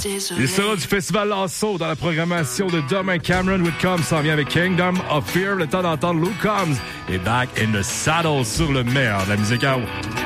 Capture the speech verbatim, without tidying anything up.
Il sera du festival Lasso dans la programmation de demain. Cameron Whitcomb s'en vient avec Kingdom of Fear. Le temps d'entendre Luke Combs et Back in the Saddle sur le meilleur de la musique house.